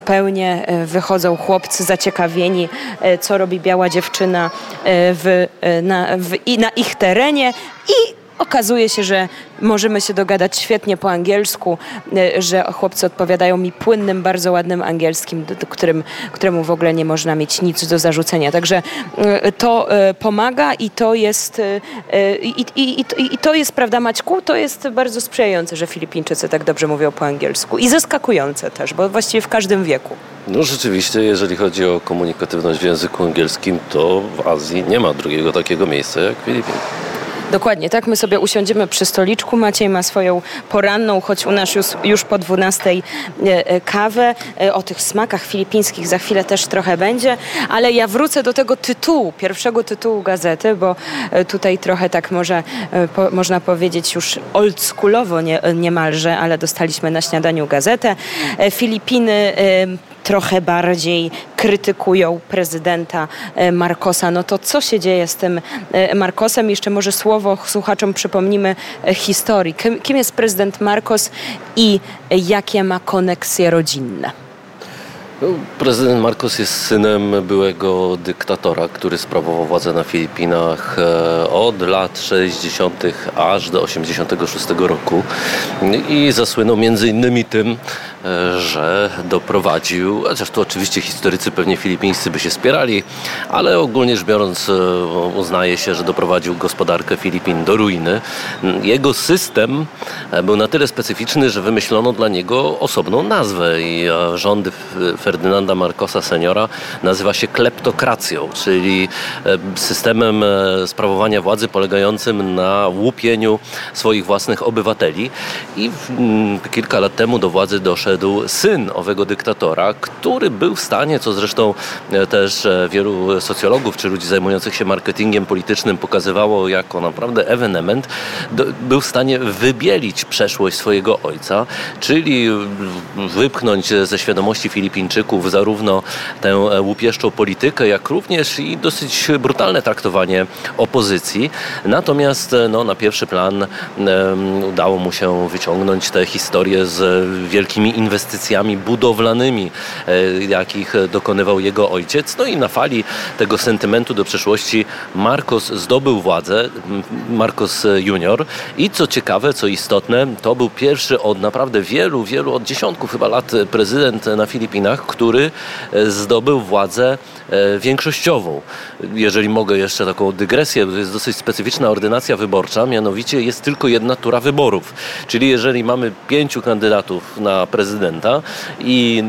Zupełnie wychodzą chłopcy zaciekawieni, co robi biała dziewczyna na ich terenie i okazuje się, że możemy się dogadać świetnie po angielsku, że chłopcy odpowiadają mi płynnym, bardzo ładnym angielskim, któremu w ogóle nie można mieć nic do zarzucenia. Także to pomaga i to jest, i to jest, prawda, Maćku, to jest bardzo sprzyjające, że Filipińczycy tak dobrze mówią po angielsku i zaskakujące też, bo właściwie w każdym wieku. No rzeczywiście, jeżeli chodzi o komunikatywność w języku angielskim, to w Azji nie ma drugiego takiego miejsca jak Filipiny. Dokładnie, tak. My sobie usiądziemy przy stoliczku. Maciej ma swoją poranną, choć u nas już po 12:00 kawę. O tych smakach filipińskich za chwilę też trochę będzie, ale ja wrócę do tego tytułu, pierwszego tytułu gazety, bo tutaj trochę tak można powiedzieć już oldschoolowo niemalże, ale dostaliśmy na śniadaniu gazetę. Filipiny trochę bardziej krytykują prezydenta Marcosa. No to co się dzieje z tym Marcosem? Jeszcze może słowo słuchaczom przypomnimy historii. Kim jest prezydent Marcos i jakie ma koneksje rodzinne? Prezydent Marcos jest synem byłego dyktatora, który sprawował władzę na Filipinach od lat 60. aż do 86 roku i zasłynął między innymi tym, że doprowadził, chociaż tu oczywiście historycy pewnie filipińscy by się spierali, ale ogólnie rzecz biorąc uznaje się, że doprowadził gospodarkę Filipin do ruiny. Jego system był na tyle specyficzny, że wymyślono dla niego osobną nazwę i rządy Ferdynanda Marcosa seniora nazywa się kleptokracją, czyli systemem sprawowania władzy polegającym na łupieniu swoich własnych obywateli. I kilka lat temu do władzy doszedł syn owego dyktatora, który był w stanie, co zresztą też wielu socjologów czy ludzi zajmujących się marketingiem politycznym pokazywało jako naprawdę ewenement, był w stanie wybielić przeszłość swojego ojca, czyli wypchnąć ze świadomości Filipińczyków zarówno tę łupieszczą politykę, jak również i dosyć brutalne traktowanie opozycji. Natomiast na pierwszy plan udało mu się wyciągnąć tę historię z wielkimi inwestycjami budowlanymi, jakich dokonywał jego ojciec. No i na fali tego sentymentu do przeszłości Marcos zdobył władzę, Marcos Junior, i co ciekawe, co istotne, to był pierwszy od naprawdę wielu, od dziesiątków chyba lat prezydent na Filipinach, który zdobył władzę większościową. Jeżeli mogę jeszcze taką dygresję, to jest dosyć specyficzna ordynacja wyborcza, mianowicie jest tylko jedna tura wyborów. Czyli jeżeli mamy 5 kandydatów na prezydenta i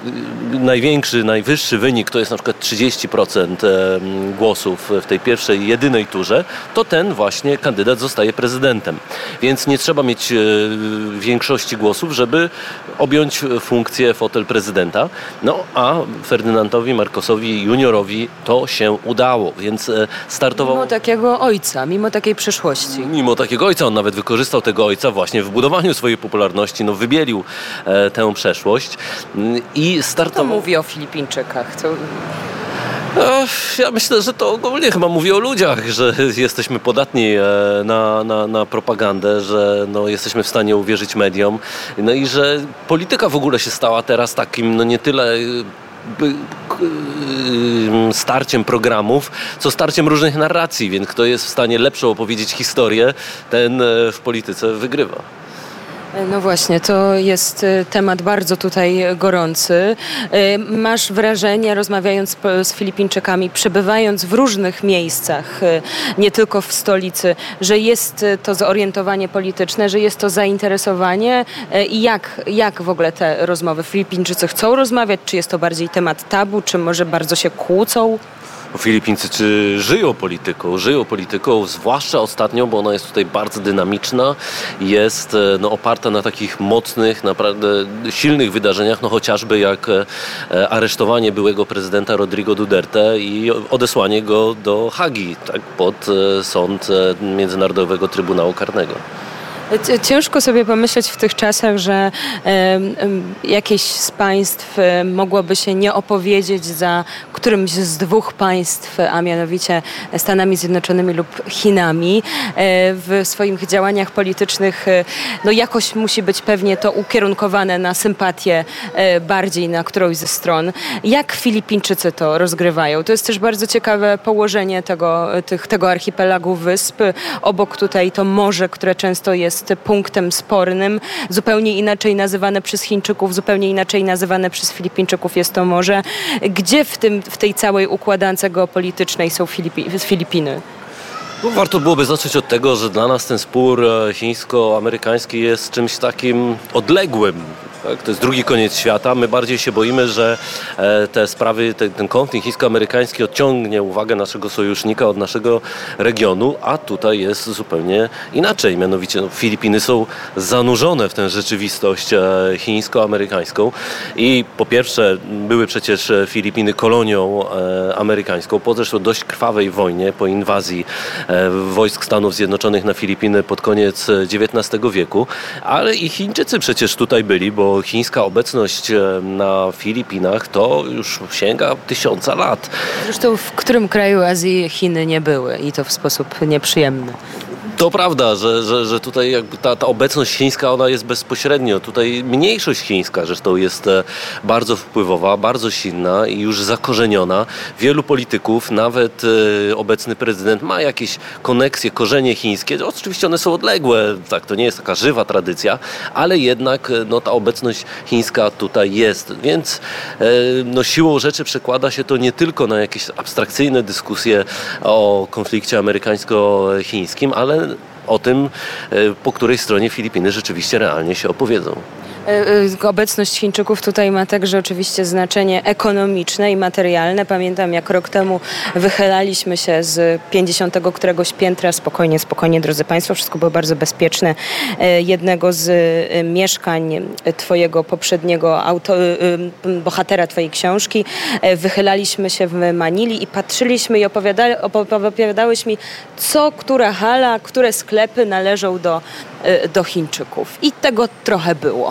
najwyższy wynik to jest na przykład 30% głosów w tej pierwszej, jedynej turze, to ten właśnie kandydat zostaje prezydentem. Więc nie trzeba mieć większości głosów, żeby objąć funkcję, fotel prezydenta. No a Ferdynandowi Marcosowi juniorowi to się udało, więc startował... Mimo takiego ojca, mimo takiej przyszłości. Mimo takiego ojca, on nawet wykorzystał tego ojca właśnie w budowaniu swojej popularności, wybielił tę przeszłość i startował... To mówi o Filipińczykach. Ja myślę, że to ogólnie chyba mówi o ludziach, że jesteśmy podatni na propagandę, że jesteśmy w stanie uwierzyć mediom, i że polityka w ogóle się stała teraz takim nie tyle starciem programów, co starciem różnych narracji, więc kto jest w stanie lepszą opowiedzieć historię, ten w polityce wygrywa. No właśnie, to jest temat bardzo tutaj gorący. Masz wrażenie, rozmawiając z Filipińczykami, przebywając w różnych miejscach, nie tylko w stolicy, że jest to zorientowanie polityczne, że jest to zainteresowanie i jak w ogóle te rozmowy? Filipińczycy chcą rozmawiać? Czy jest to bardziej temat tabu? Czy może bardzo się kłócą? Filipińczycy żyją polityką, zwłaszcza ostatnio, bo ona jest tutaj bardzo dynamiczna, jest oparta na takich mocnych, naprawdę silnych wydarzeniach, chociażby jak aresztowanie byłego prezydenta Rodrigo Duterte i odesłanie go do Hagi, tak, pod sąd Międzynarodowego Trybunału Karnego. Ciężko sobie pomyśleć w tych czasach, że jakieś z państw mogłoby się nie opowiedzieć za którymś z dwóch państw, a mianowicie Stanami Zjednoczonymi lub Chinami. W swoich działaniach politycznych jakoś musi być pewnie to ukierunkowane na sympatię bardziej na którąś ze stron. Jak Filipińczycy to rozgrywają? To jest też bardzo ciekawe położenie tego archipelagu wysp. Obok tutaj to morze, które często jest punktem spornym, zupełnie inaczej nazywane przez Chińczyków, zupełnie inaczej nazywane przez Filipińczyków jest to morze. Gdzie w tej całej układance geopolitycznej są Filipiny? Warto byłoby zacząć od tego, że dla nas ten spór chińsko-amerykański jest czymś takim odległym. Tak? To jest drugi koniec świata. My bardziej się boimy, że te sprawy, ten konflikt chińsko-amerykański odciągnie uwagę naszego sojusznika od naszego regionu, a tutaj jest zupełnie inaczej. Mianowicie Filipiny są zanurzone w tę rzeczywistość chińsko-amerykańską i po pierwsze były przecież Filipiny kolonią amerykańską po zresztą dość krwawej wojnie, po inwazji wojsk Stanów Zjednoczonych na Filipiny pod koniec XIX wieku, ale i Chińczycy przecież tutaj byli, bo chińska obecność na Filipinach to już sięga 1000 lat. Zresztą w którym kraju Azji Chiny nie były i to w sposób nieprzyjemny? To prawda, że tutaj jakby ta obecność chińska, ona jest bezpośrednio. Tutaj mniejszość chińska zresztą jest bardzo wpływowa, bardzo silna i już zakorzeniona. Wielu polityków, nawet obecny prezydent ma jakieś koneksje, korzenie chińskie. Oczywiście one są odległe, tak, to nie jest taka żywa tradycja, ale jednak ta obecność chińska tutaj jest. Więc siłą rzeczy przekłada się to nie tylko na jakieś abstrakcyjne dyskusje o konflikcie amerykańsko-chińskim, ale o tym, po której stronie Filipiny rzeczywiście realnie się opowiedzą. Obecność Chińczyków tutaj ma także oczywiście znaczenie ekonomiczne i materialne. Pamiętam, jak rok temu wychylaliśmy się z 50 któregoś piętra, spokojnie, drodzy Państwo, wszystko było bardzo bezpieczne, jednego z mieszkań twojego poprzedniego bohatera twojej książki. Wychylaliśmy się w Manili i patrzyliśmy i opowiadałeś mi, która hala, które sklepy należą do Chińczyków. I tego trochę było.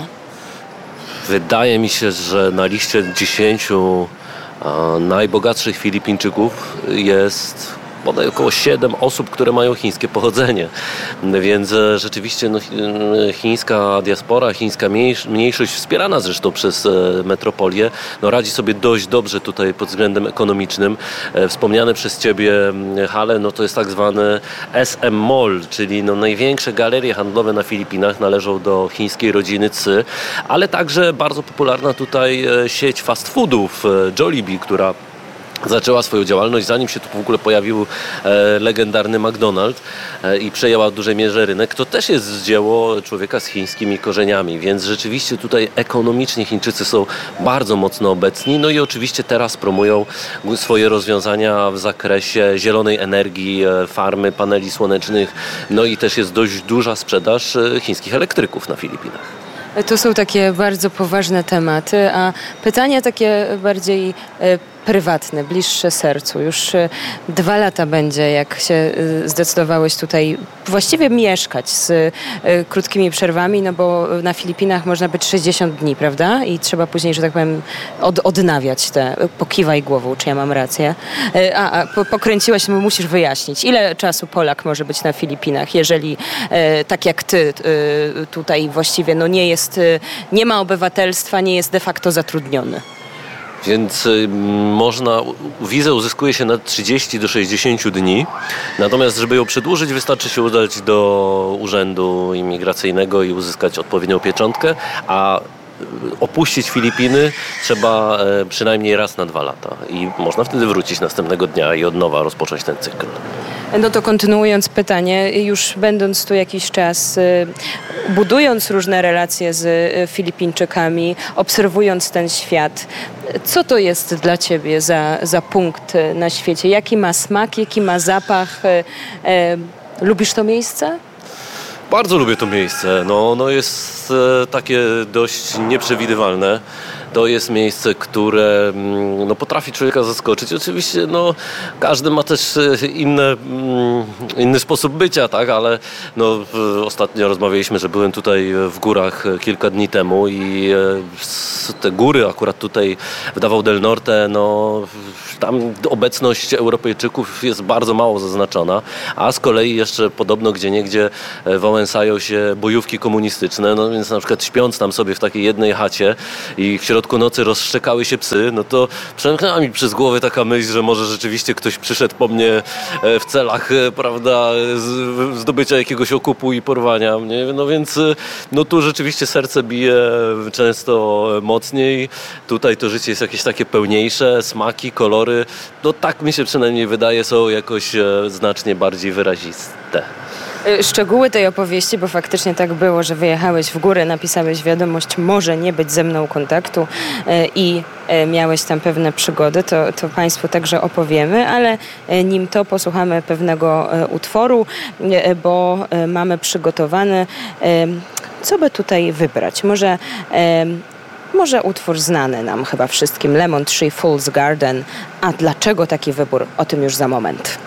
Wydaje mi się, że na liście 10 najbogatszych Filipińczyków jest bodaj około 7 osób, które mają chińskie pochodzenie. Więc rzeczywiście chińska diaspora, chińska mniejszość wspierana zresztą przez metropolię, radzi sobie dość dobrze tutaj pod względem ekonomicznym. Wspomniane przez Ciebie hale, to jest tak zwany SM Mall, czyli największe galerie handlowe na Filipinach należą do chińskiej rodziny Cy, ale także bardzo popularna tutaj sieć fast foodów Jollibee, która zaczęła swoją działalność, zanim się tu w ogóle pojawił legendarny McDonald's i przejęła w dużej mierze rynek. To też jest dzieło człowieka z chińskimi korzeniami, więc rzeczywiście tutaj ekonomicznie Chińczycy są bardzo mocno obecni. I oczywiście teraz promują swoje rozwiązania w zakresie zielonej energii, farmy paneli słonecznych, i też jest dość duża sprzedaż chińskich elektryków na Filipinach. To są takie bardzo poważne tematy, a pytania takie bardziej prywatne, bliższe sercu. Już 2 lata będzie, jak się zdecydowałeś tutaj właściwie mieszkać z krótkimi przerwami, bo na Filipinach można być 60 dni, prawda? I trzeba później, że tak powiem, odnawiać pokiwaj głową, czy ja mam rację. Pokręciłaś, musisz wyjaśnić. Ile czasu Polak może być na Filipinach, jeżeli tak jak ty tutaj właściwie nie ma obywatelstwa, nie jest de facto zatrudniony? Więc wizę uzyskuje się na 30 do 60 dni, natomiast żeby ją przedłużyć, wystarczy się udać do urzędu imigracyjnego i uzyskać odpowiednią pieczątkę, a opuścić Filipiny trzeba przynajmniej raz na 2 lata i można wtedy wrócić następnego dnia i od nowa rozpocząć ten cykl. To kontynuując pytanie, już będąc tu jakiś czas, budując różne relacje z Filipińczykami, obserwując ten świat, co to jest dla Ciebie za punkt na świecie? Jaki ma smak, jaki ma zapach? Lubisz to miejsce? Bardzo lubię to miejsce. Jest takie dość nieprzewidywalne. to jest miejsce, które potrafi człowieka zaskoczyć. Oczywiście każdy ma też inny sposób bycia, tak? Ale ostatnio rozmawialiśmy, że byłem tutaj w górach kilka dni temu i te góry akurat tutaj w Davao del Norte, tam obecność Europejczyków jest bardzo mało zaznaczona, a z kolei jeszcze podobno gdzieniegdzie wałęsają się bojówki komunistyczne, więc na przykład śpiąc tam sobie w takiej jednej chacie i w środku nocy rozszczekały się psy, to przemknęła mi przez głowę taka myśl, że może rzeczywiście ktoś przyszedł po mnie w celach, prawda, zdobycia jakiegoś okupu i porwania mnie, więc tu rzeczywiście serce bije często mocniej, tutaj to życie jest jakieś takie pełniejsze, smaki, kolory, tak mi się przynajmniej wydaje, są jakoś znacznie bardziej wyraziste. Szczegóły tej opowieści, bo faktycznie tak było, że wyjechałeś w górę, napisałeś wiadomość, może nie być ze mną kontaktu i miałeś tam pewne przygody, to Państwu także opowiemy, ale nim to posłuchamy pewnego utworu, bo mamy przygotowany, co by tutaj wybrać. Może utwór znany nam chyba wszystkim, Lemon Tree Fool's Garden. A dlaczego taki wybór? O tym już za moment.